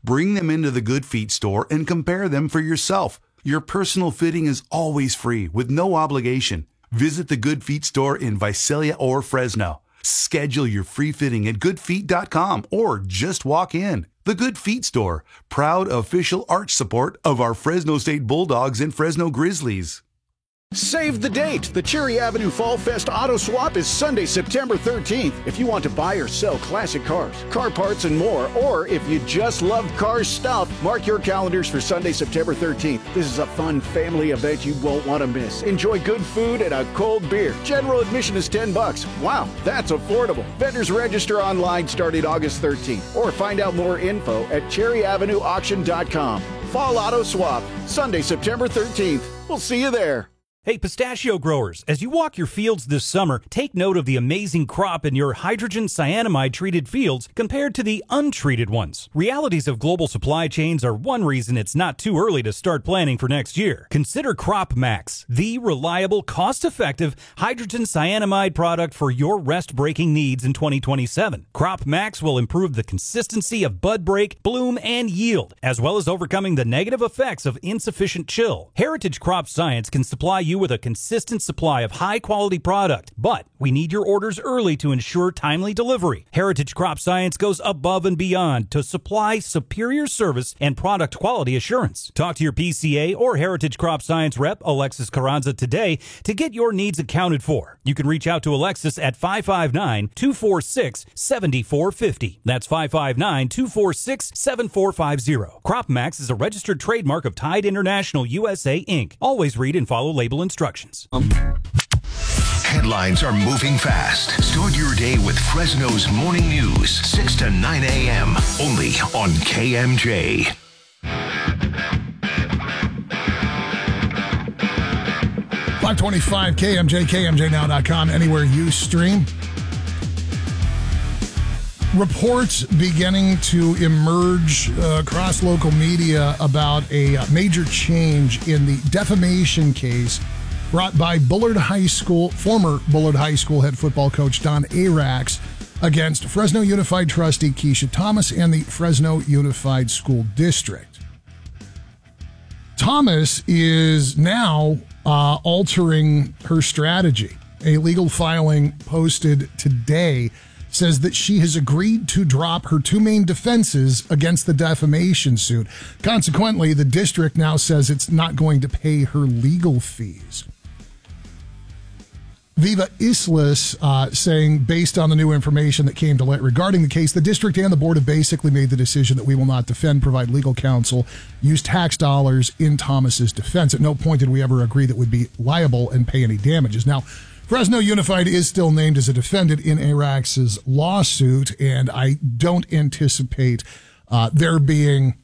Bring them into the Good Feet store and compare them for yourself. Your personal fitting is always free with no obligation. Visit the Good Feet store in Visalia or Fresno. Schedule your free fitting at goodfeet.com or just walk in. The Good Feet store, proud official arch support of our Fresno State Bulldogs and Fresno Grizzlies. Save the date! The Cherry Avenue Fall Fest Auto Swap is Sunday, September 13th. If you want to buy or sell classic cars, car parts, and more, or if you just love car stuff, mark your calendars for Sunday, September 13th. This is a fun family event you won't want to miss. Enjoy good food and a cold beer. General admission is $10. Wow, that's affordable. Vendors register online starting August 13th, or find out more info at cherryavenueauction.com. Fall Auto Swap, Sunday, September 13th. We'll see you there. Hey, pistachio growers, as you walk your fields this summer, take note of the amazing crop in your hydrogen cyanamide-treated fields compared to the untreated ones. Realities of global supply chains are one reason it's not too early to start planning for next year. Consider Crop Max, the reliable, cost-effective hydrogen cyanamide product for your rest-breaking needs in 2027. Crop Max will improve the consistency of bud break, bloom, and yield, as well as overcoming the negative effects of insufficient chill. Heritage Crop Science can supply you with a consistent supply of high-quality product, but we need your orders early to ensure timely delivery. Heritage Crop Science goes above and beyond to supply superior service and product quality assurance. Talk to your PCA or Heritage Crop Science rep, Alexis Carranza, today to get your needs accounted for. You can reach out to Alexis at 559-246-7450. That's 559-246-7450. Crop Max is a registered trademark of Tide International USA, Inc. Always read and follow label instructions. Headlines are moving fast. Start your day with Fresno's morning news, 6 to 9 a.m. only on KMJ. 525 KMJ, KMJNow.com, anywhere you stream. Reports beginning to emerge across local media about a major change in the defamation case brought by Bullard High School, former Bullard High School head football coach Don Arax against Fresno Unified trustee Keisha Thomas and the Fresno Unified School District. Thomas is now altering her strategy. A legal filing posted today says that she has agreed to drop her two main defenses against the defamation suit. Consequently, the district now says it's not going to pay her legal fees. Viva Islas saying, based on the new information that came to light regarding the case, the district and the board have basically made the decision that we will not defend, provide legal counsel, use tax dollars in Thomas's defense. At no point did we ever agree that we'd be liable and pay any damages. Now, Fresno Unified is still named as a defendant in Arax's lawsuit, and I don't anticipate there being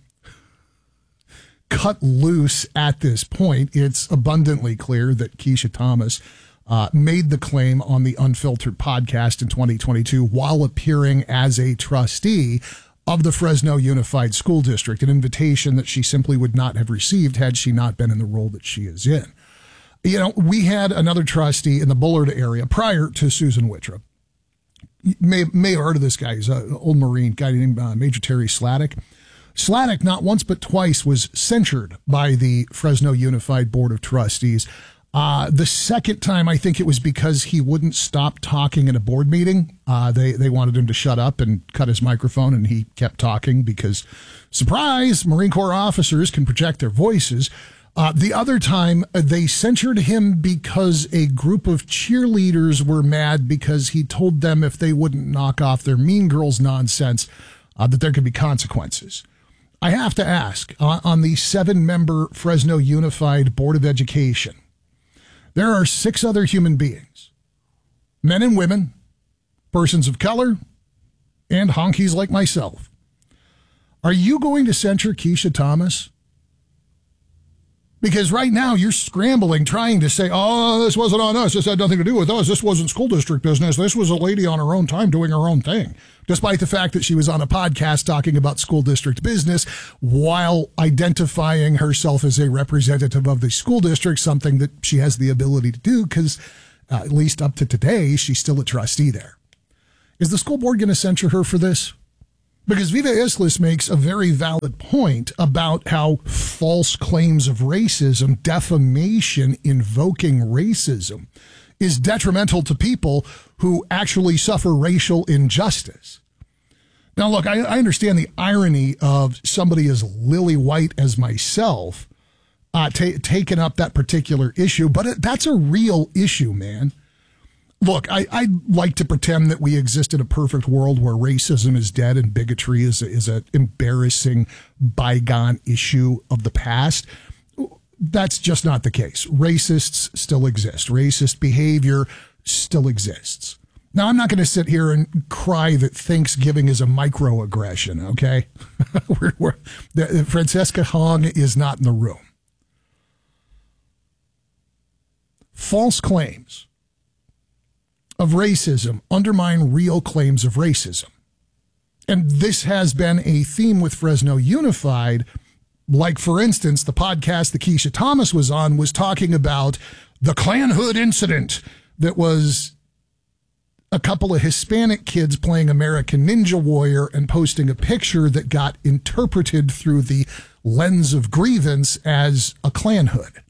cut loose at this point. It's abundantly clear that Keisha Thomas made the claim on the Unfiltered podcast in 2022 while appearing as a trustee of the Fresno Unified School District, an invitation that she simply would not have received had she not been in the role that she is in. You know, we had another trustee in the Bullard area prior to Susan Wittrock. You may have heard of this guy. He's an old Marine guy named Major Terry Sladek. Sladek, not once but twice, was censured by the Fresno Unified Board of Trustees. The second time, I think it was because he wouldn't stop talking in a board meeting. They wanted him to shut up and cut his microphone, and he kept talking because, surprise, Marine Corps officers can project their voices. The other time, they censured him because a group of cheerleaders were mad because he told them if they wouldn't knock off their Mean Girls nonsense, that there could be consequences. I have to ask, on the 7-member Fresno Unified Board of Education, there are 6 other human beings, men and women, persons of color, and honkies like myself. Are you going to censure Keisha Thomas? Because right now you're scrambling, trying to say, oh, this wasn't on us. This had nothing to do with us. This wasn't school district business. This was a lady on her own time doing her own thing, despite the fact that she was on a podcast talking about school district business while identifying herself as a representative of the school district, something that she has the ability to do because, at least up to today, she's still a trustee there. Is the school board going to censure her for this? Because Viva Islas makes a very valid point about how false claims of racism, defamation invoking racism, is detrimental to people who actually suffer racial injustice. Now, look, I understand the irony of somebody as lily white as myself taking up that particular issue, but that's a real issue, man. Look, I'd like to pretend that we exist in a perfect world where racism is dead and bigotry is an embarrassing bygone issue of the past. That's just not the case. Racists still exist. Racist behavior still exists. Now, I'm not going to sit here and cry that Thanksgiving is a microaggression, okay? Francesca Hong is not in the room. False claims of racism undermine real claims of racism. And this has been a theme with Fresno Unified. Like, for instance, the podcast that Keisha Thomas was on was talking about the Klan Hood incident that was a couple of Hispanic kids playing American Ninja Warrior and posting a picture that got interpreted through the lens of grievance as a Klan hood.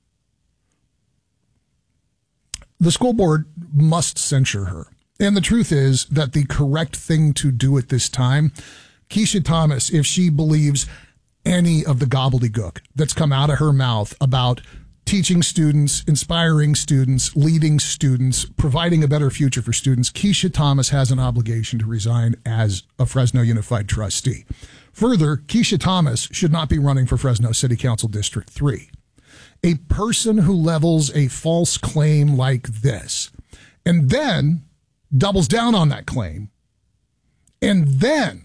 The school board must censure her. And the truth is that the correct thing to do at this time, Keisha Thomas, if she believes any of the gobbledygook that's come out of her mouth about teaching students, inspiring students, leading students, providing a better future for students, Keisha Thomas has an obligation to resign as a Fresno Unified trustee. Further, Keisha Thomas should not be running for Fresno City Council District 3. A person who levels a false claim like this and then doubles down on that claim and then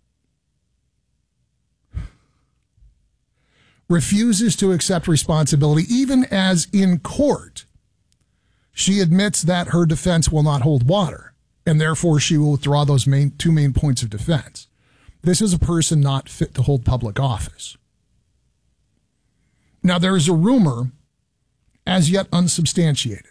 refuses to accept responsibility, even as in court she admits that her defense will not hold water and therefore she will withdraw those two main points of defense. This is a person not fit to hold public office. Now, there is a rumor, as yet unsubstantiated.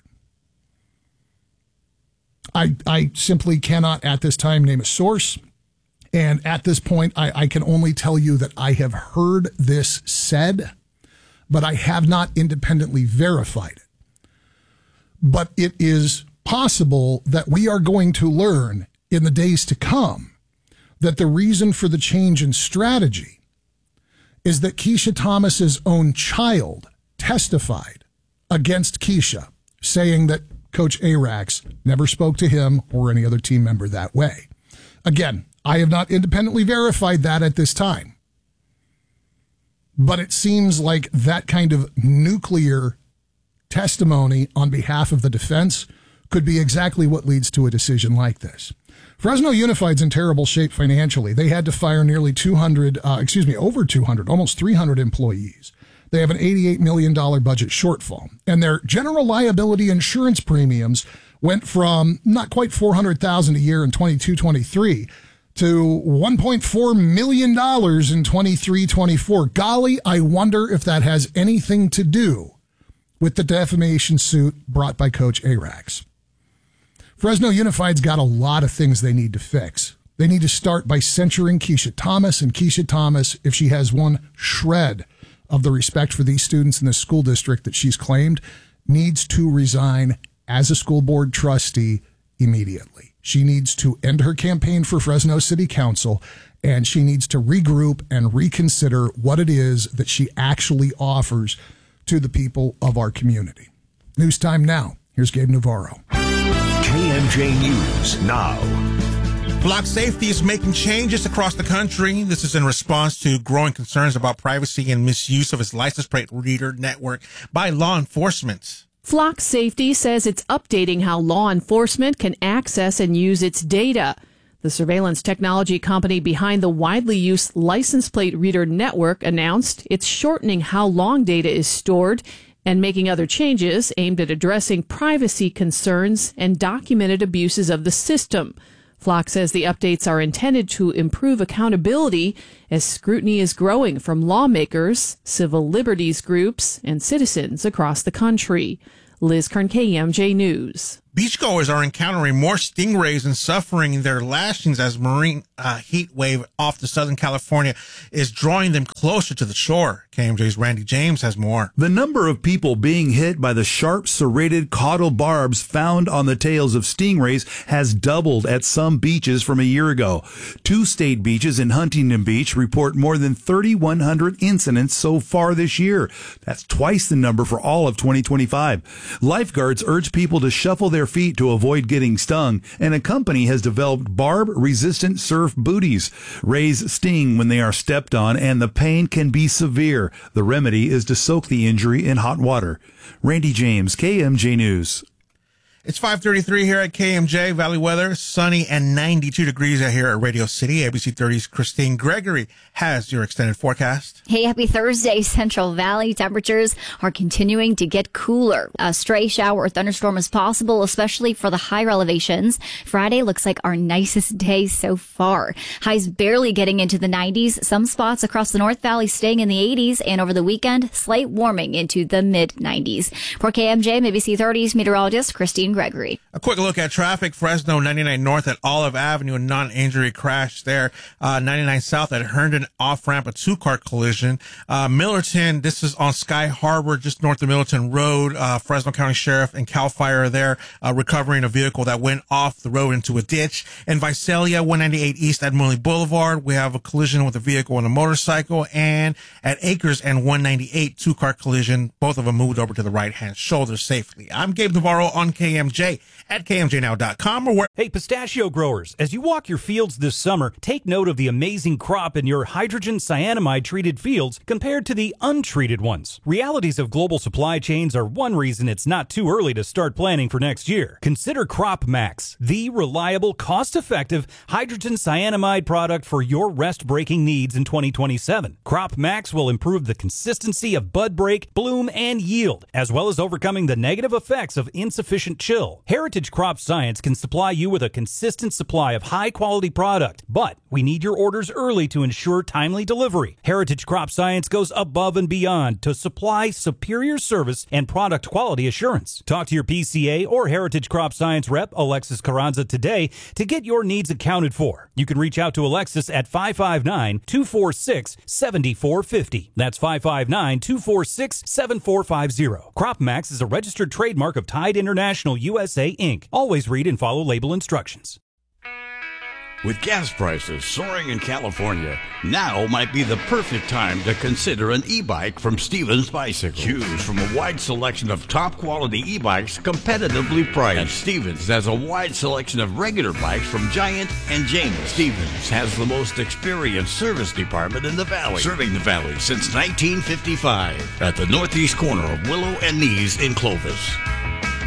I simply cannot at this time name a source. And at this point, I can only tell you that I have heard this said, but I have not independently verified it. But it is possible that we are going to learn in the days to come that the reason for the change in strategy is that Keisha Thomas's own child testified against Keisha, saying that Coach Arax never spoke to him or any other team member that way. Again, I have not independently verified that at this time. But it seems like that kind of nuclear testimony on behalf of the defense could be exactly what leads to a decision like this. Fresno Unified's in terrible shape financially. They had to fire over 200, almost 300 employees. They have an $88 million budget shortfall. And their general liability insurance premiums went from not quite $400,000 a year in 22-23 to $1.4 million in 23-24. Golly, I wonder if that has anything to do with the defamation suit brought by Coach Arax. Fresno Unified's got a lot of things they need to fix. They need to start by censuring Keisha Thomas, and Keisha Thomas, if she has one shred of the respect for these students in the school district that she's claimed, needs to resign as a school board trustee immediately. She needs to end her campaign for Fresno City Council, and she needs to regroup and reconsider what it is that she actually offers to the people of our community. News time now. Here's Gabe Navarro. KMJ News now. Flock Safety is making changes across the country. This is in response to growing concerns about privacy and misuse of its license plate reader network by law enforcement. Flock Safety says it's updating how law enforcement can access and use its data. The surveillance technology company behind the widely used license plate reader network announced it's shortening how long data is stored and making other changes aimed at addressing privacy concerns and documented abuses of the system. Flock says the updates are intended to improve accountability as scrutiny is growing from lawmakers, civil liberties groups, and citizens across the country. Liz Kern, KMJ News. Beachgoers are encountering more stingrays and suffering their lashings as marine heat wave off the Southern California is drawing them closer to the shore. KMJ's Randy James has more. The number of people being hit by the sharp serrated caudal barbs found on the tails of stingrays has doubled at some beaches from a year ago. 2 state beaches in Huntington Beach report more than 3,100 incidents so far this year. That's twice the number for all of 2025. Lifeguards urge people to shuffle their feet to avoid getting stung, and a company has developed barb-resistant surf booties. Rays sting when they are stepped on, and the pain can be severe. The remedy is to soak the injury in hot water. Randy James, KMJ News. It's 5:33 here at KMJ. Valley weather, sunny and 92 degrees out here at Radio City. ABC 30's Christine Gregory has your extended forecast. Hey, happy Thursday. Central Valley temperatures are continuing to get cooler. A stray shower or thunderstorm is possible, especially for the higher elevations. Friday looks like our nicest day so far. Highs barely getting into the 90s. Some spots across the North Valley staying in the 80s, and over the weekend, slight warming into the mid-90s. For KMJ, ABC 30's meteorologist Christine Gregory. A quick look at traffic. Fresno 99 North at Olive Avenue, a non-injury crash there. 99 South at Herndon off-ramp, a 2-car collision. Millerton, this is on Sky Harbor, just north of Millerton Road. Fresno County Sheriff and CAL FIRE there recovering a vehicle that went off the road into a ditch. And Visalia 198 East at Mooney Boulevard, we have a collision with a vehicle and a motorcycle. And at Acres and 198, 2-car collision. Both of them moved over to the right-hand shoulder safely. I'm Gabe Navarro on KMJ at KMJNow.com or where. Hey, pistachio growers, as you walk your fields this summer, take note of the amazing crop in your hydrogen cyanamide treated fields compared to the untreated ones. Realities of global supply chains are one reason it's not too early to start planning for next year. Consider Crop Max, the reliable, cost-effective hydrogen cyanamide product for your rest-breaking needs in 2027. Crop Max will improve the consistency of bud break, bloom, and yield, as well as overcoming the negative effects of insufficient chill. Heritage Crop Science can supply you with a consistent supply of high-quality product, but we need your orders early to ensure timely delivery. Heritage Crop Science goes above and beyond to supply superior service and product quality assurance. Talk to your PCA or Heritage Crop Science rep, Alexis Carranza, today to get your needs accounted for. You can reach out to Alexis at 559-246-7450. That's 559-246-7450. Crop Max is a registered trademark of Tide International USA, Inc. Always read and follow label instructions. With gas prices soaring in California, now might be the perfect time to consider an e-bike from Stevens Bicycle. Choose from a wide selection of top-quality e-bikes competitively priced. And Stevens has a wide selection of regular bikes from Giant and Janus. Stevens has the most experienced service department in the Valley, serving the Valley since 1955 at the northeast corner of Willow and Nees in Clovis.